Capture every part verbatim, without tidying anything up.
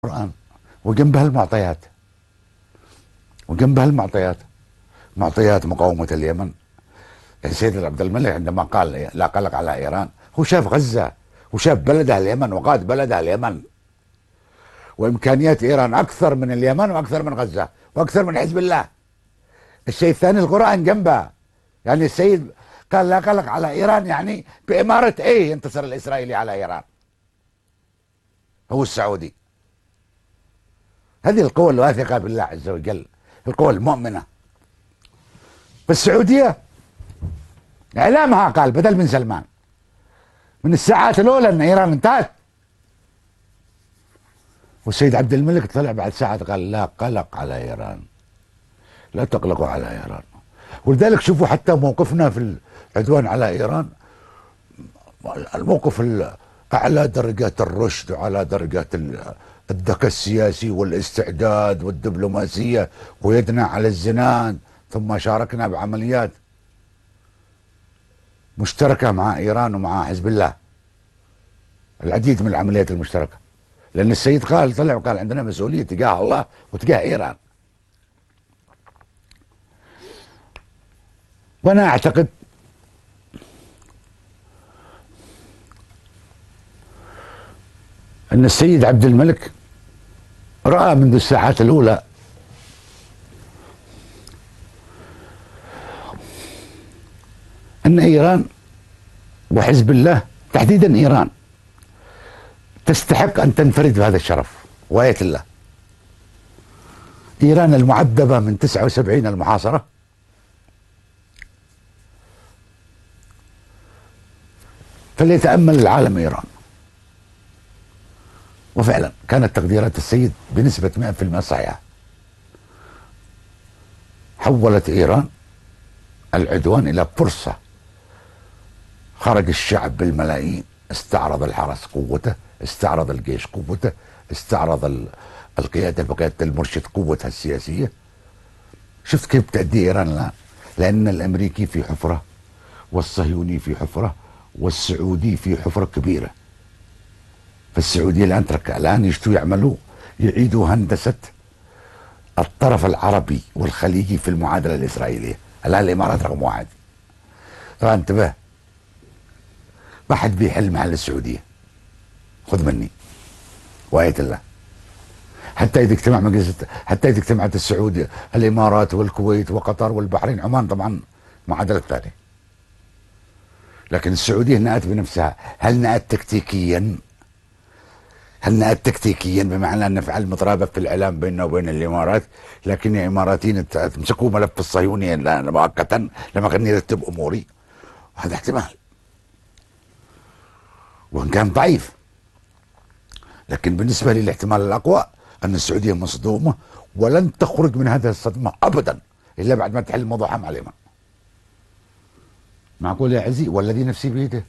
القرآن وجنبها المعطيات وجنبها المعطيات معطيات مقاومة اليمن. السيد عبد الملك عندما قال لا قلق على إيران، هو شاف غزة وشاف بلدها اليمن وقاد بلدها اليمن، وإمكانيات إيران أكثر من اليمن وأكثر من غزة وأكثر من حزب الله. الشيء الثاني القرآن جنبها، يعني السيد قال لا قلق على إيران، يعني بإمارة إيه ينتصر الإسرائيلي على إيران؟ هو السعودي. هذه القوى الواثقة بالله عز وجل، القوى المؤمنة. فالسعودية إعلامها قال بدل من سلمان من الساعات الأولى أن إيران انتهت، والسيد عبد الملك طلع بعد ساعات قال لا قلق على إيران، لا تقلقوا على إيران. ولذلك شوفوا حتى موقفنا في العدوان على إيران، الموقف أعلى درجات الرشد وعلى درجات الذكاء السياسي والاستعداد والدبلوماسية، ويدنا على الزناد، ثم شاركنا بعمليات مشتركة مع إيران ومع حزب الله، العديد من العمليات المشتركة، لأن السيد قال طلع وقال عندنا مسؤولية تجاه الله وتجاه إيران. وأنا أعتقد أن السيد عبد الملك رأى منذ الساعات الأولى أن إيران وحزب الله، تحديدا إيران، تستحق أن تنفرد بهذا الشرف وآية الله. إيران المعذبة من تسعة وسبعين المحاصرة، فليتأمل العالم إيران. وفعلا كانت تقديرات السيد بنسبة مئة بالمئة صحيحة. حولت إيران العدوان إلى فرصة. خرج الشعب بالملايين، استعرض الحرس قوته، استعرض الجيش قوته، استعرض القيادة بقيادة المرشد قوتها السياسية. شفت كيف تأدي إيران الآن؟ لأن الأمريكي في حفرة، والصهيوني في حفرة، والسعودي في حفرة كبيرة. فالسعودية الآن ترك الآن يشتوا يعملوا يعيدوا هندسة الطرف العربي والخليجي في المعادلة الإسرائيلية. الآن الإمارات رقم واحد. ترى انتبه، ما حد بيحل محل السعودية، خذ مني وآية الله. حتى إذا اجتمع مجلس، حتى إذا اجتمعت السعودية الإمارات والكويت وقطر والبحرين، عمان طبعا معادلة ثانية، لكن السعودية نأت بنفسها. هل نأت تكتيكيا؟ هل نأت تكتيكيا بمعنى أن نفعل مترابط في الإعلام بيننا وبين الإمارات، لكن يا إماراتيين تمسكوا ملف الصهيونية مؤقتا لما كان يرتب أموري؟ هذا احتمال، وإن كان ضعيف، لكن بالنسبة لي الاحتمال الأقوى أن السعودية مصدومة ولن تخرج من هذه الصدمة أبدا إلا بعد ما تحل موضوعها مع اليمن. معقول يا عزي؟ والذي نفسي بيده.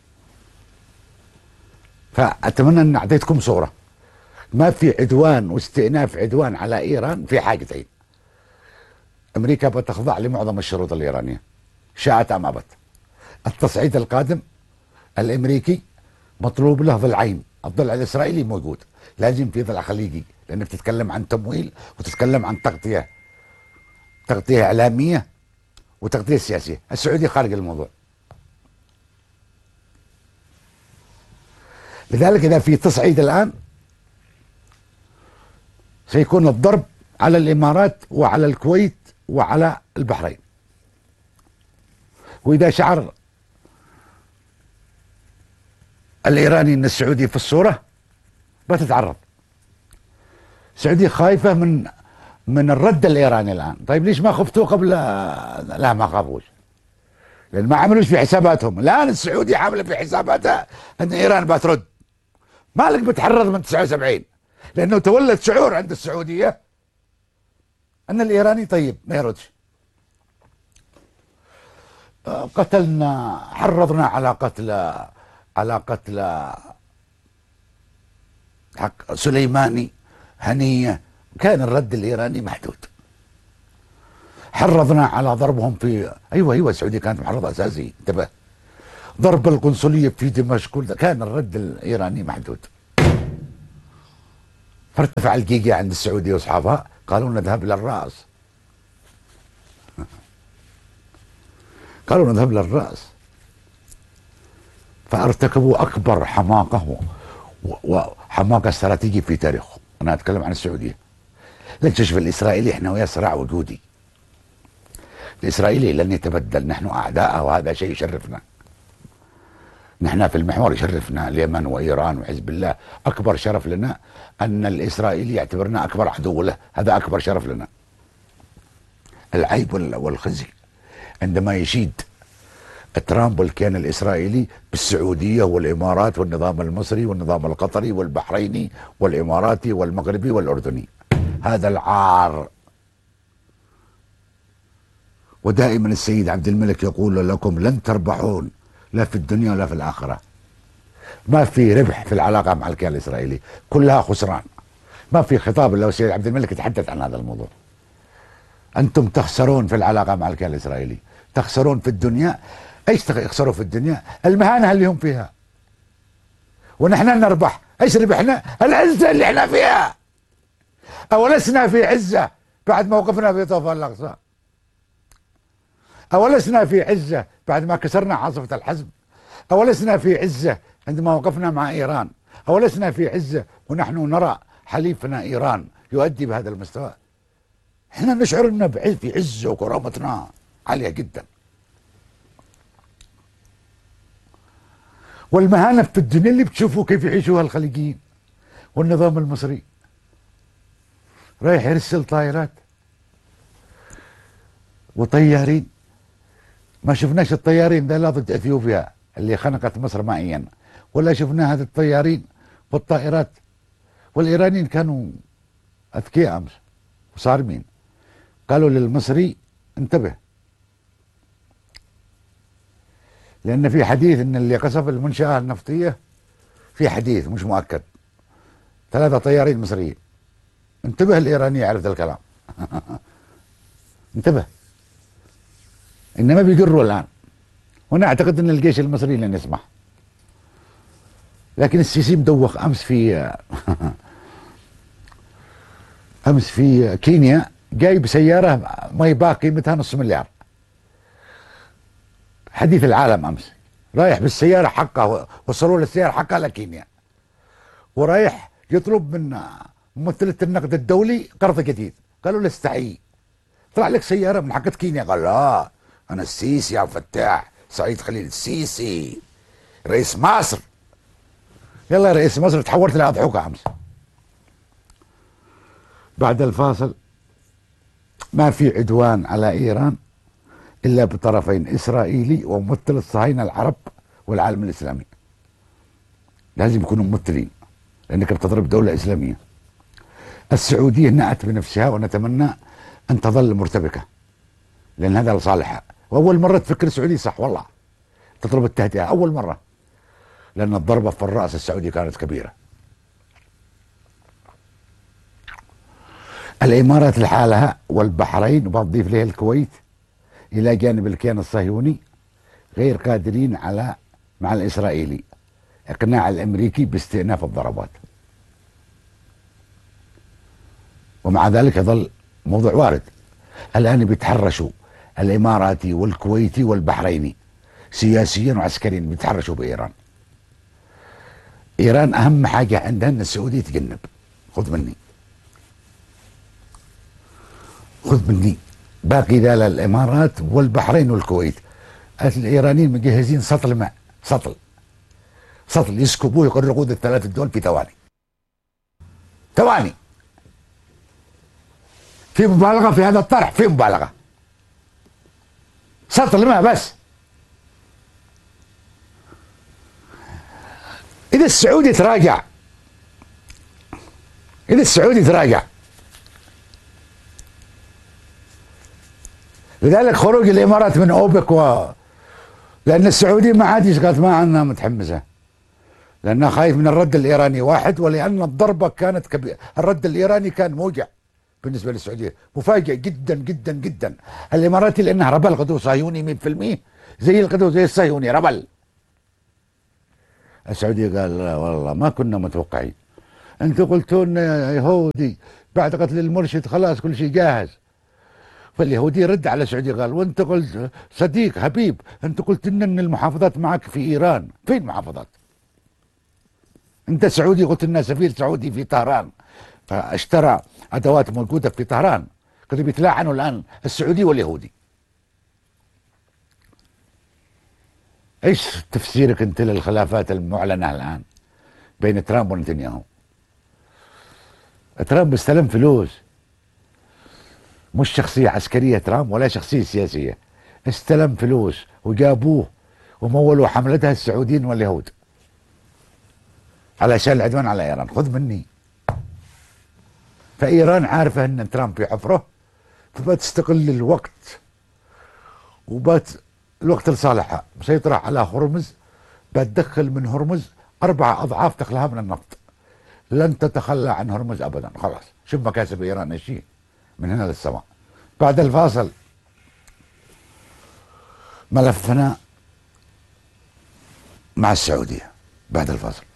فأتمنى أن أعطيتكم صورة. ما في عدوان واستئناف عدوان على إيران في حاجتين: أمريكا بتخضع لمعظم الشروط الإيرانية شاءت أم أبت. التصعيد القادم الأمريكي مطلوب له ضلعين، الضلع الإسرائيلي موجود، لازم في ضلع خليجي، لأنك تتكلم عن تمويل وتتكلم عن تغطية تغطية إعلامية وتغطية سياسية. السعودية خارج الموضوع. لذلك إذا في تصعيد الآن سيكون الضرب على الإمارات وعلى الكويت وعلى البحرين. وإذا شعر الإيراني أن السعودية في الصورة بتتعرض. السعودية خايفة من من الرد الإيراني الآن. طيب ليش ما خفتوا قبل؟ لا ما خافوش، لأن ما عملوش في حساباتهم. الآن السعودية عاملة في حساباتها أن إيران بترد. مالك بتحرض من تسعة وسبعين؟ لأنه تولد شعور عند السعودية أن الإيراني طيب ما يردش. قتلنا، حرضنا على قتل على قتل حق سليماني، هنية، كان الرد الإيراني محدود. حرضنا على ضربهم في أيوة أيوة السعودية كانت محرضة أساسي، انتبه. ضرب القنصلية في دمشق، كان الرد الإيراني محدود. فارتفع الجيجا عند السعودية وأصحابها، قالوا نذهب للرأس. قالوا نذهب للرأس، فارتكبوا أكبر حماقة وحماقة استراتيجية في تاريخهم. أنا أتكلم عن السعودية. لن تشوف الإسرائيلي، إحنا وياه صراع وجودي. الإسرائيلي لن يتبدل، نحن أعداء، وهذا شيء يشرفنا. نحن في المحور يشرفنا اليمن وإيران وحزب الله. أكبر شرف لنا أن الإسرائيلي يعتبرنا أكبر عدو له، هذا أكبر شرف لنا. العيب والخزي عندما يشيد ترامب والكيان الإسرائيلي بالسعودية والإمارات والنظام المصري والنظام القطري والبحريني والإماراتي والمغربي والأردني، هذا العار. ودائما السيد عبد الملك يقول لكم لن تربحون لا في الدنيا ولا في الآخرة. ما في ربح في العلاقة مع الكيان الإسرائيلي، كلها خسران. ما في خطاب إلا السيد عبد الملك يتحدث عن هذا الموضوع. أنتم تخسرون في العلاقة مع الكيان الإسرائيلي، تخسرون في الدنيا. ايش يخسروا في الدنيا؟ المهانة اللي هم فيها. ونحن نربح. ايش ربحنا؟ العزة اللي احنا فيها. أولسنا في عزة بعد موقفنا في طوفان الأقصى؟ أولسنا في عزة بعد ما كسرنا عاصفة الحزم؟ أولسنا في عزة عندما وقفنا مع إيران؟ أولسنا في عزة ونحن نرى حليفنا إيران يؤدي بهذا المستوى؟ احنا نشعر أننا في عزة وكرامتنا عالية جدا. والمهانة في الدنيا اللي بتشوفوا كيف يعيشوها الخليجيين والنظام المصري، رايح يرسل طائرات وطيارين. ما شفناش الطيارين ذا لا ضد اثيوبيا اللي خنقت مصر مائيا، ولا شفنا هذه الطيارين والطائرات. والايرانيين كانوا اذكياء امس وصارمين، قالوا للمصري انتبه، لان في حديث ان اللي قصف المنشاه النفطيه، في حديث مش مؤكد، ثلاثه طيارين مصريين. انتبه، الايراني يعرف ذا الكلام. انتبه. انما بيقروا الان، وانا اعتقد ان الجيش المصري لن يسمح. لكن السيسي مدوخ. امس في امس في كينيا جايب سياره ما يباع قيمتها نص مليار. حديث العالم امس، رايح بالسياره حقه، وصلوا له السياره حقها لكينيا، ورايح يطلب من ممثله النقد الدولي قرض جديد. قالوا له استحي، طلع لك سياره من حقت كينيا. قال لا، انا السيسي يا فتاح، سعيد خليل السيسي رئيس مصر. يلا يا رئيس مصر، تحولت لاضحوكه امس. بعد الفاصل، ما في عدوان على ايران الا بطرفين، اسرائيلي وممثل الصهاينه العرب والعالم الاسلامي. لازم يكونوا ممثلين، لانك بتضرب دوله اسلاميه. السعوديه نأت بنفسها، ونتمنى ان تظل مرتبكه، لان هذا لصالحها. واول مره تفكر السعوديه صح والله، تطلب التهدئه اول مره، لان الضربه في الراس السعوديه كانت كبيره. الامارات لحالها والبحرين، وبضيف لها الكويت الى جانب الكيان الصهيوني، غير قادرين على مع الاسرائيلي اقناع الامريكي باستئناف الضربات. ومع ذلك يظل موضوع وارد. الان بيتحرشوا الاماراتي والكويتي والبحريني سياسيا وعسكريا، بيتحرشوا بايران. ايران اهم حاجه عندها ان السعوديه تجنب. خذ مني خذ مني باقي ذا الامارات والبحرين والكويت. الايرانيين مجهزين سطل ماء، سطل سطل يسكبوه يغرقوا الثلاث الدول في ثواني. ثواني. في مبالغه في هذا الطرح، في مبالغه. سطل ماء بس. اذا السعودي تراجع، اذا السعودي تراجع لذلك خروج الامارات من اوبك، و لان السعوديه ما عاد قالت ما عندنا متحمسه، لانها خايف من الرد الايراني. واحد، ولان الضربه كانت كبيره. الرد الايراني كان موجع بالنسبه للسعوديه، مفاجئ جدا جدا جدا. الاماراتي لانها ربل غدو صهيوني مية بالمية، زي الغدو زي الصهيوني ربل. السعوديه قال لا والله ما كنا متوقعين. انتوا قلتوا لنا يهودي بعد قتل المرشد خلاص كل شيء جاهز. فاليهودي رد على السعودي قال وانت قلت صديق حبيب، انت قلت لنا ان المحافظات معك في ايران، فين المحافظات؟ انت سعودي قلت لنا سفير سعودي في طهران، فاشترى ادوات موجوده في طهران، كانوا بيتلاعنوا الان السعودي واليهودي. ايش تفسيرك انت للخلافات المعلنه الان بين ترامب ونتنياهو؟ ترامب استلم فلوس، مش شخصيه عسكريه ترامب ولا شخصيه سياسيه، استلم فلوس وجابوه ومولوا حملتها السعوديين واليهود علشان العدوان على ايران. خذ مني. فايران عارفه ان ترامب في حفره، فبتستغل الوقت وبت الوقت لصالحها، مسيطرة على هرمز، بتدخل من هرمز أربع أضعاف دخلها من النفط، لن تتخلى عن هرمز أبدا. خلاص شوف مكاسب إيران إيش هي من هنا للسماء. بعد الفاصل ملفنا مع السعودية، بعد الفاصل.